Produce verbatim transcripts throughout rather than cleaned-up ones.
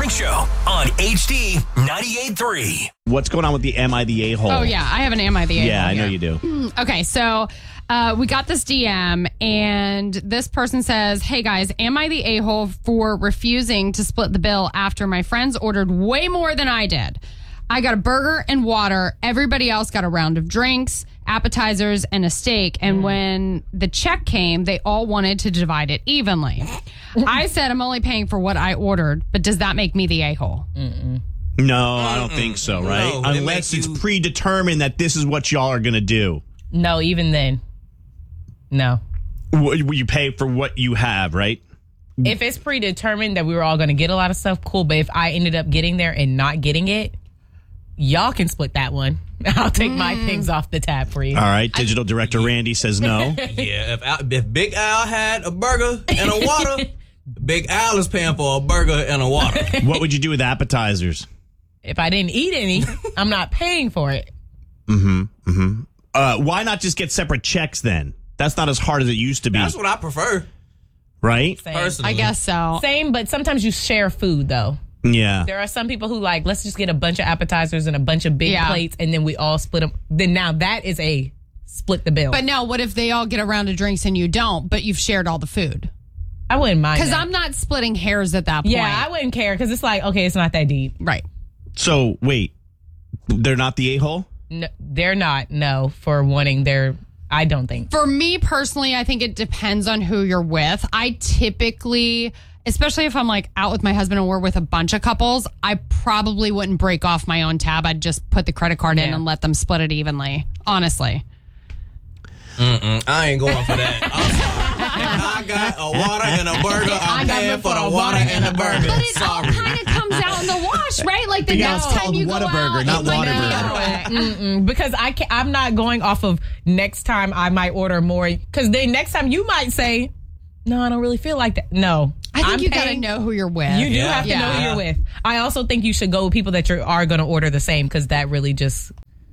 Morning Show on H D ninety-eight point three. What's going on with the Am I the A-hole? Oh, yeah. I have an Am I the A-hole Yeah, I know here. you do. Okay, so uh, we got this D M, and this person says, hey, guys, am I the a-hole for refusing to split the bill after my friends ordered way more than I did? I got a burger and water. Everybody else got a round of drinks, appetizers, and a steak. And mm. when the check came, they all wanted to divide it evenly. I said I'm only paying for what I ordered, but does that make me the a-hole? Mm-mm. No, I don't think so, right? No, Unless it it's you... predetermined that this is what y'all are going to do. No, even then. No. W- you pay for what you have, right? If it's predetermined that we were all going to get a lot of stuff, cool. But if I ended up getting there and not getting it, y'all can split that one. I'll take mm. my things off the tab for you. All right. Digital director Randy says no. Yeah, if, Al, if Big Al had a burger and a water, Big Al is paying for a burger and a water. What would you do with appetizers? If I didn't eat any, I'm not paying for it. Mm-hmm. Mm-hmm. Uh, why not just get separate checks then? That's not as hard as it used to be. That's what I prefer. Right? Same. Personally. I guess so. Same, but sometimes you share food, though. Yeah. There are some people who like, let's just get a bunch of appetizers and a bunch of big yeah. plates, and then we all split them. Then now that is a split the bill. But now, what if they all get a round of drinks and you don't, but you've shared all the food? I wouldn't mind Because that. I'm not splitting hairs at that point. Yeah, I wouldn't care because it's like, okay, it's not that deep. Right. So, wait. They're not the a-hole? No, they're not, no, for wanting their... I don't think. For me personally, I think it depends on who you're with. I typically, especially if I'm like out with my husband and we're with a bunch of couples, I probably wouldn't break off my own tab. I'd just put the credit card in yeah. and let them split it evenly. Honestly. Mm-mm, I ain't going for that. I got a water and a burger. I'm paying for the water and a burger. But it Sorry. all kind of comes out in the wash, right? Like the Yeah, next it's time called you go Whataburger, out, not it's like, Whataburger. no. Mm-mm, because I can, I'm not going off of next time I might order more. Because then next time you might say, no, I don't really feel like that. No. I think I'm you got to paying- know who you're with. You do Yeah. have to Yeah. know who you're with. I also think you should go with people that you are going to order the same because that really just...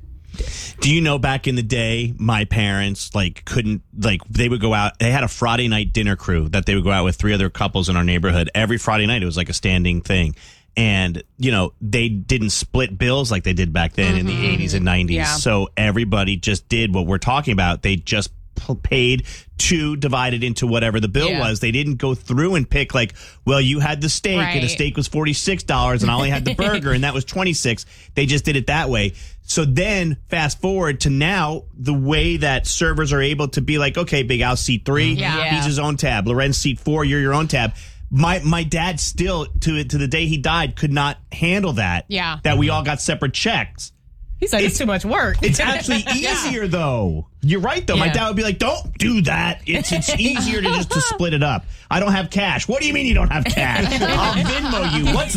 Do you know back in the day, my parents like couldn't like they would go out. They had a Friday night dinner crew that they would go out with three other couples in our neighborhood every Friday night. It was like a standing thing. And, you know, they didn't split bills like they did back then mm-hmm. in the eighties and nineties. Yeah. So everybody just did what we're talking about. They just p- paid to divide it into whatever the bill Yeah. was. They didn't go through and pick like, well, you had the steak Right. and the steak was forty-six dollars and I only had the burger and that was twenty-six dollars. They just did it that way. So then fast forward to now, the way that servers are able to be like, okay, Big Al, seat three, Yeah. Yeah. he's his own tab. Lorenz, seat four, you're your own tab. My my dad still, to to the day he died, could not handle that. Yeah. That we all got separate checks. He's like, it's, It's- too much work. It's actually easier, though. You're right, though. My Yeah. dad would be like, don't do that. It's it's easier to just to split it up. I don't have cash. What do you mean you don't have cash? I'll Venmo you. What's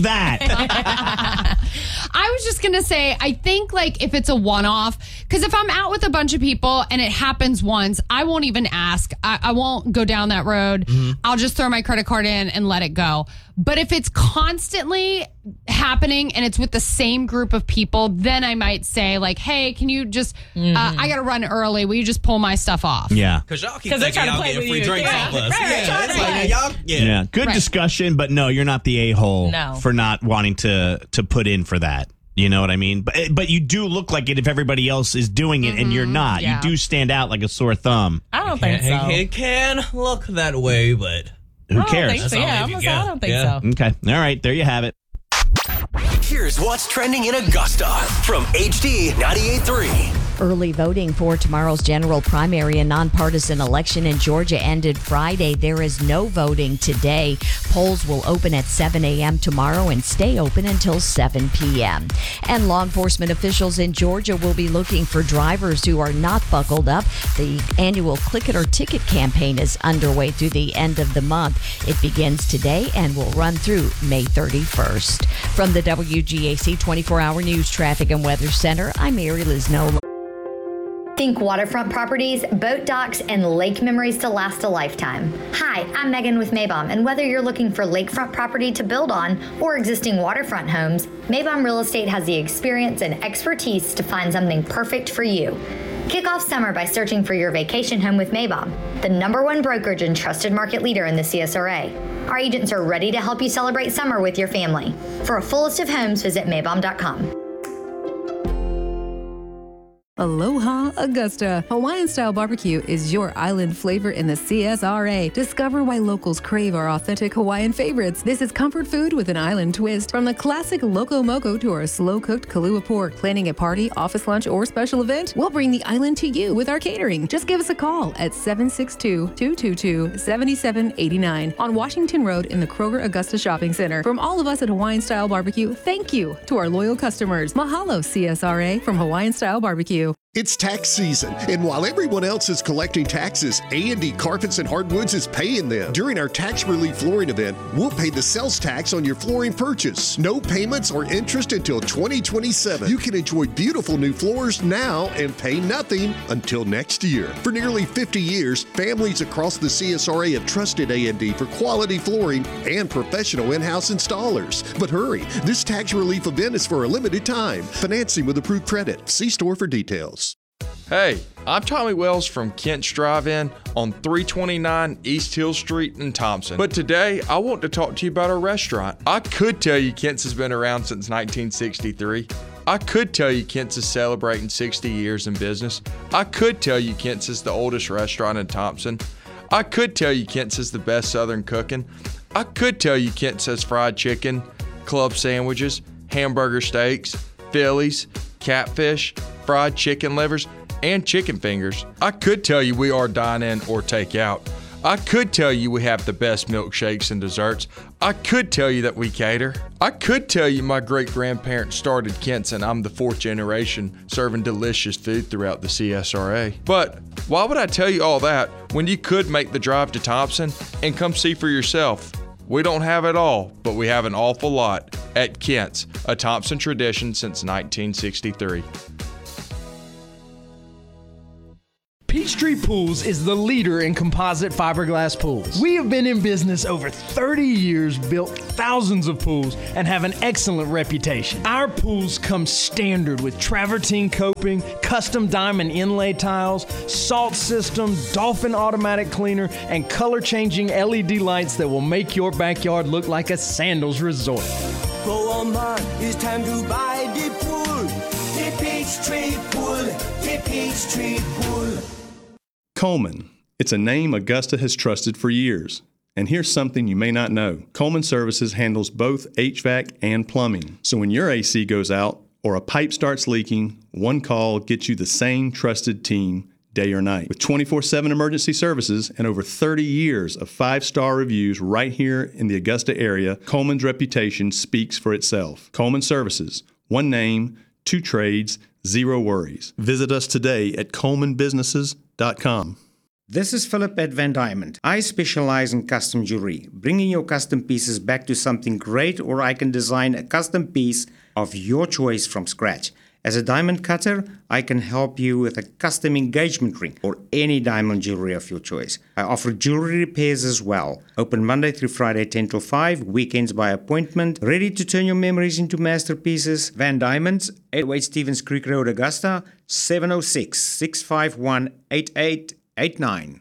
that? I was just going to say, I think like if it's a one-off, because if I'm out with a bunch of people and it happens once, I won't even ask. I, I won't go down that road. Mm-hmm. I'll just throw my credit card in and let it go. But if it's constantly happening and it's with the same group of people, then I might say like, hey, can you just, mm-hmm. uh, I got to run early. Will you just pull my stuff off? Yeah. Because y'all keep 'Cause they're thinking trying to y'all play getting with free you. drinks Yeah. off us. Right, Yeah, trying it's to like, play. y'all, yeah. Yeah. Good Right. discussion, but no, you're not the a-hole No. for not wanting to to put in for that. You know what I mean? But but you do look like it if everybody else is doing it and you're not. yeah. You do stand out like a sore thumb. I don't think so. It, it can look that way, but Who I don't cares? think so. That's Yeah, only I'm if you gonna say, I get- don't think yeah. so. Okay. All right. There you have it. Here's what's trending in Augusta from H D ninety-eight point three. Early voting for tomorrow's general primary and nonpartisan election in Georgia ended Friday. There is no voting today. Polls will open at seven a.m. tomorrow and stay open until seven p.m. And law enforcement officials in Georgia will be looking for drivers who are not buckled up. The annual Click It or Ticket campaign is underway through the end of the month. It begins today and will run through May thirty-first. From the W G A C twenty-four hour News Traffic and Weather Center, I'm Mary Liz Nolan. Think waterfront properties, boat docks, and lake memories to last a lifetime. Hi, I'm Megan with Maybom, and whether you're looking for lakefront property to build on or existing waterfront homes, Maybom Real Estate has the experience and expertise to find something perfect for you. Kick off summer by searching for your vacation home with Maybom, the number one brokerage and trusted market leader in the C S R A. Our agents are ready to help you celebrate summer with your family. For a full list of homes, visit maybom dot com. Aloha Augusta. Hawaiian-style barbecue is your island flavor in the C S R A. Discover why locals crave our authentic Hawaiian favorites. This is comfort food with an island twist. From the classic Loco Moco to our slow-cooked Kalua pork. Planning a party, office lunch, or special event? We'll bring the island to you with our catering. Just give us a call at seven six two, two two two, seven seven eight nine on Washington Road in the Kroger Augusta Shopping Center. From all of us at Hawaiian-style barbecue, thank you to our loyal customers. Mahalo C S R A from Hawaiian-style barbecue. It's tax season, and while everyone else is collecting taxes, A and D Carpets and Hardwoods is paying them. During our tax relief flooring event, we'll pay the sales tax on your flooring purchase. No payments or interest until twenty twenty-seven. You can enjoy beautiful new floors now and pay nothing until next year. For nearly fifty years, families across the C S R A have trusted A and D for quality flooring and professional in-house installers. But hurry, this tax relief event is for a limited time. Financing with approved credit. See store for details. Hey, I'm Tommy Wells from Kent's Drive-In on three twenty-nine East Hill Street in Thompson. But today, I want to talk to you about our restaurant. I could tell you Kent's has been around since nineteen sixty-three. I could tell you Kent's is celebrating sixty years in business. I could tell you Kent's is the oldest restaurant in Thompson. I could tell you Kent's is the best Southern cooking. I could tell you Kent's has fried chicken, club sandwiches, hamburger steaks, Phillies, catfish, fried chicken livers, and chicken fingers. I could tell you we are dine-in or take-out. I could tell you we have the best milkshakes and desserts. I could tell you that we cater. I could tell you my great-grandparents started Kent's and I'm the fourth generation serving delicious food throughout the C S R A. But why would I tell you all that when you could make the drive to Thompson and come see for yourself? We don't have it all, but we have an awful lot at Kent's, a Thompson tradition since nineteen sixty-three. Peachtree Pools is the leader in composite fiberglass pools. We have been in business over thirty years, built thousands of pools, and have an excellent reputation. Our pools come standard with travertine coping, custom diamond inlay tiles, salt system, Dolphin automatic cleaner, and color-changing L E D lights that will make your backyard look like a sandals resort. Go on, it's time to buy the pool. The Peachtree Pool, the Peachtree Pool. Coleman. It's a name Augusta has trusted for years. And here's something you may not know. Coleman Services handles both H V A C and plumbing. So when your A C goes out or a pipe starts leaking, one call gets you the same trusted team day or night. With twenty-four seven emergency services and over thirty years of five-star reviews right here in the Augusta area, Coleman's reputation speaks for itself. Coleman Services. One name, two trades, zero worries. Visit us today at coleman businesses dot com. This is Philip at Van Diamond. I specialize in custom jewelry, bringing your custom pieces back to something great, or I can design a custom piece of your choice from scratch. As a diamond cutter, I can help you with a custom engagement ring or any diamond jewelry of your choice. I offer jewelry repairs as well. Open Monday through Friday, ten till five, weekends by appointment. Ready to turn your memories into masterpieces? Van Diamonds, eight oh eight Stevens Creek Road, Augusta, seven oh six, six five one, eight eight eight nine.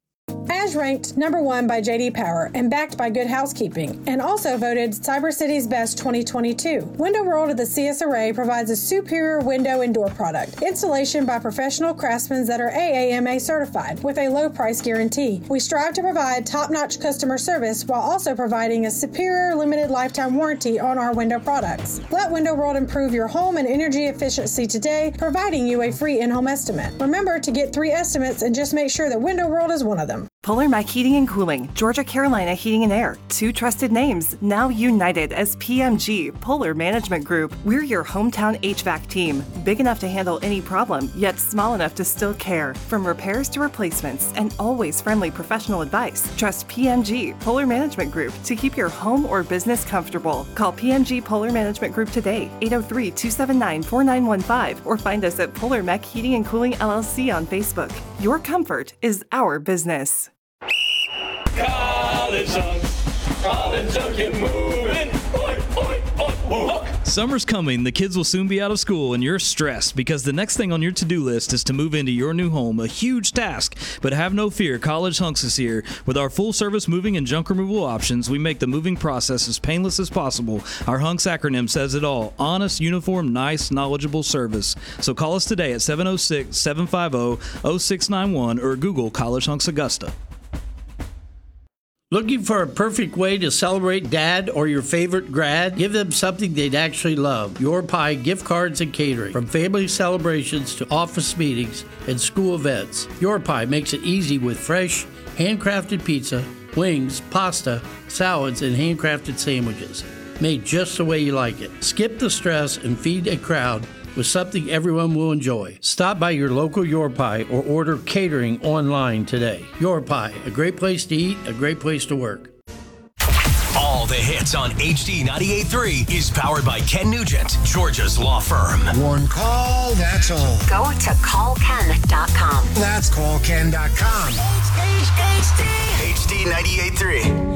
As ranked number one by J D Power and backed by Good Housekeeping, and also voted Cyber City's Best twenty twenty-two. Window World of the C S R A provides a superior window and door product. Installation by professional craftsmen that are A A M A certified with a low price guarantee. We strive to provide top-notch customer service while also providing a superior limited lifetime warranty on our window products. Let Window World improve your home and energy efficiency today, providing you a free in-home estimate. Remember to get three estimates and just make sure that Window World is one of them. Polar Mac Heating and Cooling, Georgia Carolina Heating and Air. Two trusted names, now united as P M G, Polar Management Group. We're your hometown H V A C team, big enough to handle any problem, yet small enough to still care. From repairs to replacements, and always friendly professional advice. Trust P M G, Polar Management Group, to keep your home or business comfortable. Call P M G Polar Management Group today, eight oh three, two seven nine, four nine one five, or find us at Polar Mac Heating and Cooling L L C on Facebook. Your comfort is our business. College Hunk, College Hunk, get moving. Oi, oi, oi. Summer's coming, the kids will soon be out of school, and you're stressed because the next thing on your to-do list is to move into your new home, a huge task. But have no fear, College Hunks is here. With our full-service moving and junk removal options, we make the moving process as painless as possible. Our Hunks acronym says it all. Honest, uniform, nice, knowledgeable service. So call us today at seven oh six, seven five zero, zero six nine one or Google College Hunks Augusta. Looking for a perfect way to celebrate dad or your favorite grad? Give them something they'd actually love. Your Pie gift cards and catering. From family celebrations to office meetings and school events, Your Pie makes it easy with fresh, handcrafted pizza, wings, pasta, salads, and handcrafted sandwiches. Made just the way you like it. Skip the stress and feed a crowd with something everyone will enjoy. Stop by your local Your Pie or order catering online today. Your Pie, a great place to eat, a great place to work. All the hits on H D ninety-eight point three is powered by Ken Nugent, Georgia's law firm. One call, that's all. Go to call ken dot com. That's call ken dot com. H D ninety-eight point three.